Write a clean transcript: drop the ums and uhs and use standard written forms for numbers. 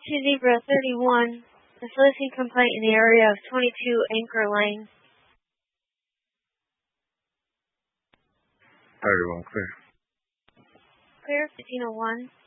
Zebra 31, a soliciting complaint in the area of 22 Anchor Lane. 31 clear. Clear, 1501.